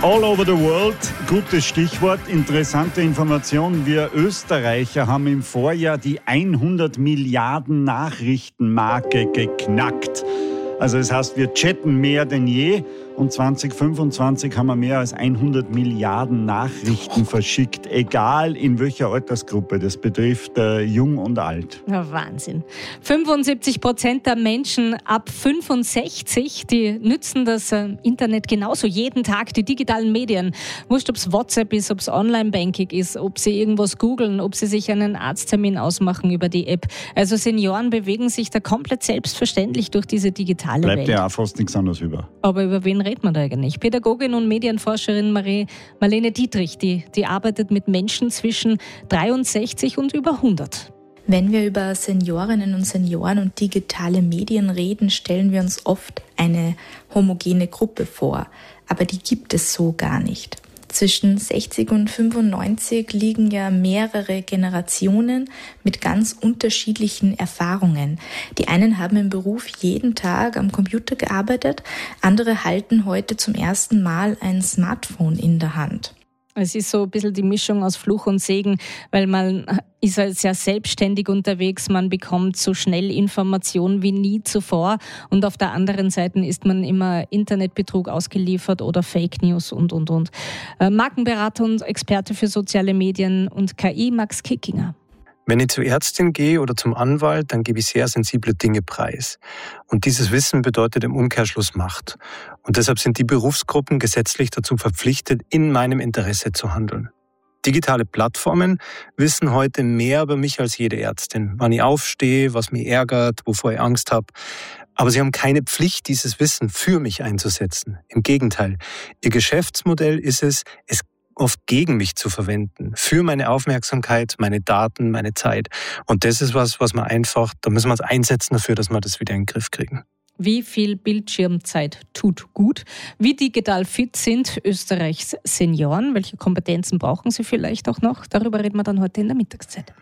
All over the world, gutes Stichwort, interessante Information. Wir Österreicher haben im Vorjahr die 100 Milliarden Nachrichtenmarke geknackt. Also das heißt, wir chatten mehr denn je und 2025 haben wir mehr als 100 Milliarden Nachrichten verschickt, egal in welcher Altersgruppe. Das betrifft jung und alt. Ja, Wahnsinn. 75% der Menschen ab 65, die nützen das Internet genauso jeden Tag, die digitalen Medien. Wurscht, ob es WhatsApp ist, ob es Online-Banking ist, ob sie irgendwas googeln, ob sie sich einen Arzttermin ausmachen über die App. Also Senioren bewegen sich da komplett selbstverständlich durch diese digitale Welt. Bleibt ja auch fast nichts anderes über. Aber über wen redet man da eigentlich? Pädagogin und Medienforscherin Marlene Dietrich, die arbeitet mit Menschen zwischen 63 und über 100. Wenn wir über Seniorinnen und Senioren und digitale Medien reden, stellen wir uns oft eine homogene Gruppe vor. Aber die gibt es so gar nicht. Zwischen 60 und 95 liegen ja mehrere Generationen mit ganz unterschiedlichen Erfahrungen. Die einen haben im Beruf jeden Tag am Computer gearbeitet, andere halten heute zum ersten Mal ein Smartphone in der Hand. Es ist so ein bisschen die Mischung aus Fluch und Segen, weil man ist halt sehr selbstständig unterwegs, man bekommt so schnell Informationen wie nie zuvor und auf der anderen Seite ist man immer Internetbetrug ausgeliefert oder Fake News und. Markenberater und Experte für soziale Medien und KI, Max Kickinger. Wenn ich zur Ärztin gehe oder zum Anwalt, dann gebe ich sehr sensible Dinge preis. Und dieses Wissen bedeutet im Umkehrschluss Macht. Und deshalb sind die Berufsgruppen gesetzlich dazu verpflichtet, in meinem Interesse zu handeln. Digitale Plattformen wissen heute mehr über mich als jede Ärztin. Wann ich aufstehe, was mich ärgert, wovor ich Angst habe. Aber sie haben keine Pflicht, dieses Wissen für mich einzusetzen. Im Gegenteil, ihr Geschäftsmodell ist es oft gegen mich zu verwenden, für meine Aufmerksamkeit, meine Daten, meine Zeit. Und das ist was da müssen wir uns einsetzen dafür, dass wir das wieder in den Griff kriegen. Wie viel Bildschirmzeit tut gut? Wie digital fit sind Österreichs Senioren? Welche Kompetenzen brauchen sie vielleicht auch noch? Darüber reden wir dann heute in der Mittagszeit.